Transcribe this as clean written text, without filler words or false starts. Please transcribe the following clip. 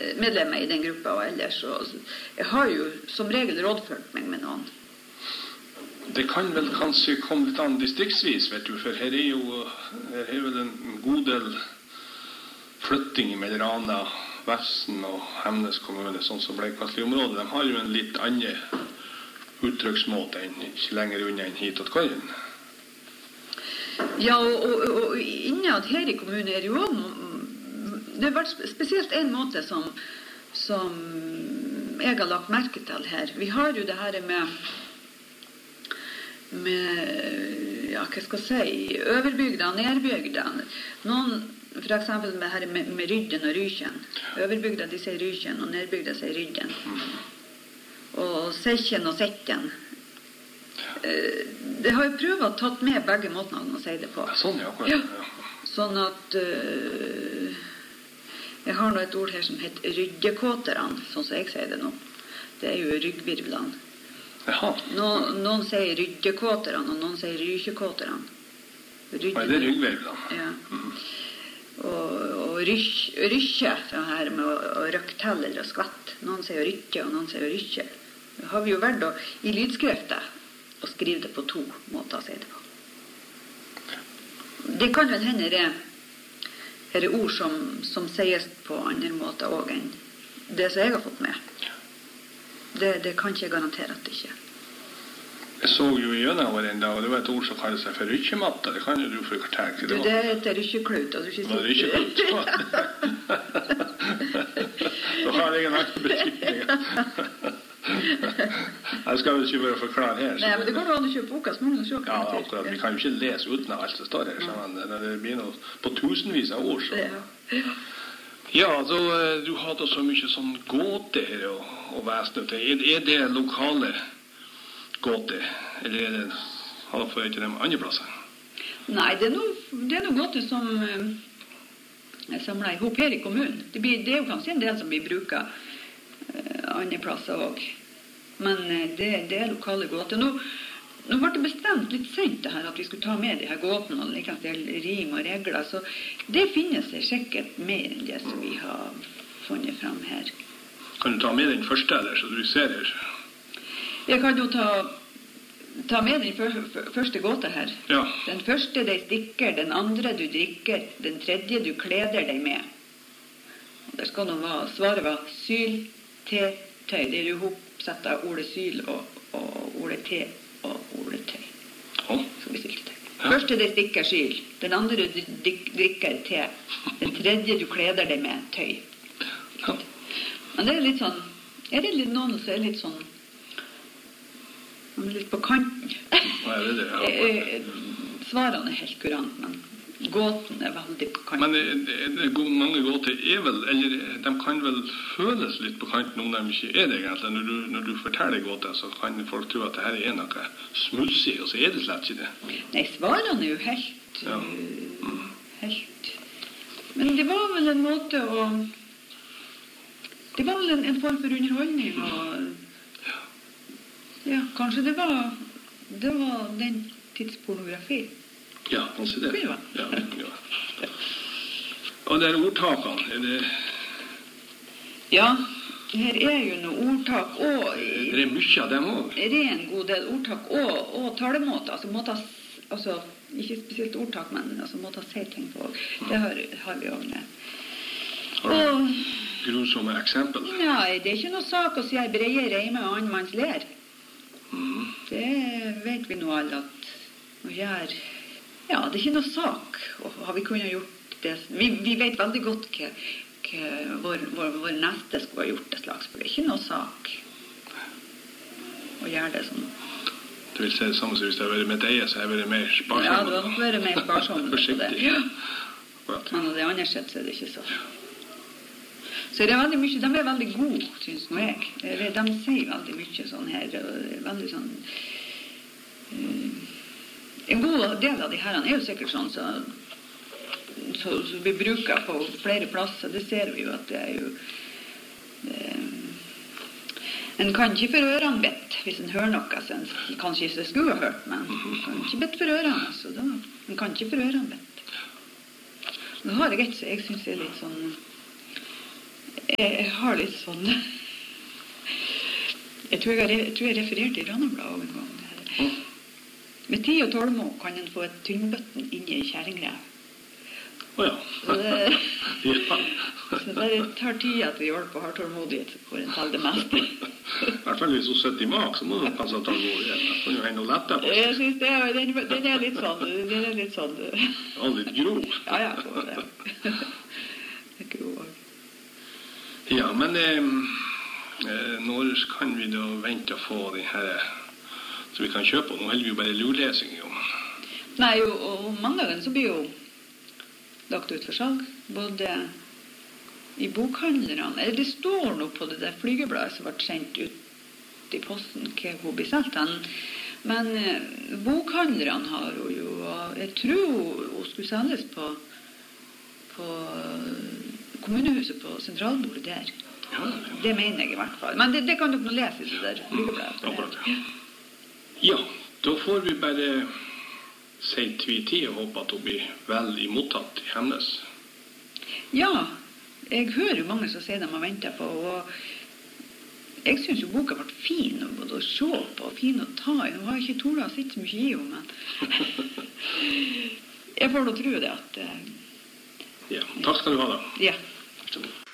medlemmer I den gruppa og ellers, og jeg har jo som regel rådført meg med noen. Det kan vel kanskje komme litt an distriktsvis, vet du, for her vel en god del flytting mellom Rana, Vefsn og Hemnes kommune, sånn som Bleikvassli-området. De har jo en litt annen uttrykksmåte enn ikke lenger unna enn hit og Køyen. Ja, og innad her I kommunen det jo det har vært spesielt en måte som jeg har lagt merke til her. Vi har jo det her med ja, hva skal jeg si, overbygda, nedbygda. Noen, for eksempel med Rydden og Rykjen. Overbygda, de sier Rykjen, og nedbygda sier Rydden. Og Sekkjen og Sekken. Det har jeg prøvd å tatt med begge måtene å si det på. Sånn, ja. Ja. Sånn at jeg har nå et ord her som heter ryggekåterne, sånn som jeg sier det nå. Det jo ryggvirvlene. Noen sier ryggekåterne, og noen sier rykekåterne. Hva det ryggvirvlene? Ja. Og rykke, det her med å røkke til eller å skvette. Noen sier rykke, og noen sier rykke. Det har vi jo vært I lydskriftet å skrive det på 2 måter å si det på. Det kan vel hende det ord som sies på andre måter også enn det som jeg har fått med. Det kan ikke jeg garantere at det ikke. Jeg så jo I Gjønavår en dag, og det var et ord som kallet seg for rykkematta. Det kan jo du fortelle. Det heter rykkeklut. Rykkeklut? Da har jeg en annen betydning. Jeg skal vel ikke bare forklare her. Nei, men det går an å kjøpe boka, så må du se ja, akkurat. Vi kan jo ikke lese uten av alt som står her. Det blir noe på tusenvis av ord. Så. Ja, så du har da så mye sånn gåte her og væsne til. Det lokale gåte, eller har du fått til dem andre plasser? Nei, det noe gåte som jeg samler I hop her I kommunen. Det jo kanskje en del som blir bruket andre plasser også. Men det lokale gåte. Nå ble det bestemt litt sent det her at vi skulle ta med de her gåtene og like til rim og regler, så det finnes sikkert mer enn det som vi har funnet frem her. Kan du ta med den første eller så du ser her? Jeg kan jo ta med den første gåta her. Ja. Den første de stikker, den andre du drikker, den tredje du kleder deg med. Og der skal svaret være syl, te, tøy. Det jo hopsett av ordet syl og ordet te og ordet tøy. Så vi stilte tøy. Ja. Første de stikker syl, den andre du drikker te, den tredje du kleder deg med tøy. Ja. Men det litt sånn, det noen som litt sånn litt på kanten. Hva det? Ja. Svarene helt kurant, men gåten veldig på kanten. Men mange gåter vel, eller de kan vel føles litt på kanten om de ikke det egentlig. Når du forteller gåter, så kan folk tro at det her noe smutsig, og så det slett ikke det. Nei, svarene jo helt... Ja. Helt... Men det var vel en måte å... Det var vel en form for underholdning, og... Ja, kanskje det var den tidspornografi. Ja, kanskje det. Ja. Og det ordtakene, det... Ja, her jo noe ordtak, og... Det mye av dem også. Det en god del ordtak, og talemåter, altså måter... Altså, ikke spesielt ordtak, men altså måter å si ting på. Det har vi også med. Og... Grusomme eksempel? Nei, det ikke noe sak å si jeg breier reime og annen manns lær. Det vet vi nå alle at å gjøre, ja, det ikke noe sak, og har vi kunnet gjort det, vi vet veldig godt hva vår neste skulle ha gjort det slags, for det ikke noe sak å gjøre det sånn. Du vil si det samme som hvis det har vært med deg, så har jeg vært mer sparsom? Ja, det har vært mer sparsom på det. Ja. Men det andre sett så det ikke så. Så det veldig mye, de veldig gode, synes nå jeg. De sier veldig mye sånn her, veldig sånn... En god del av de herrene jo sikkert sånn, så vi bruker på flere plasser, det ser vi jo at det jo... En kan ikke for ørene bedt, hvis en hører noe, så en kanskje ikke skulle ha hørt, men en kan ikke bedt for ørene, så da, en kan ikke for ørene bedt. Nå har jeg et, så jeg synes det litt sånn... Jeg har litt sånn... Jeg tror jeg refererte i Rannabladet en gang. Med 10 og 12 mål kan en få et tyngdbøtten inne i kjæringrev. Ja. Så det tar tid at vi holder på å ha tålmodighet for en tal det meste. I hvert fall hvis hun sitter i mak, så må du passe tålmodighet. Det kan jo hende å lette på. Jeg synes den er litt sånn... Ja, litt grov. Ja, det er grov. Ja, men når kan vi da vente å få den her, så vi kan kjøpe? Nå holder vi jo bare lurlesing, jo. Nei, og mandagen så blir jo lagt ut for salg, både i bokhandlerne, eller det står noe på det der flygebladet som ble sendt ut i posten, hva hun blir solgt hen. Men bokhandlerne har jo, jeg tror hun skulle selges på kommunehuset på sentralbordet der. Ja. Det mener jeg i hvert fall. Men det kan dere lese i det der flygebladet. Akkurat, ja. Ja, da får vi bare si tviti og håpe at hun blir vel imottatt i Hemnes. Ja, jeg hører jo mange som sier de har ventet på, og jeg synes jo boka ble fin både å se på og fin å ta i. Nå har jeg ikke tålet å sitte så mye i henne, men jeg får da tro det at... Ja, takk skal du ha da. Ja.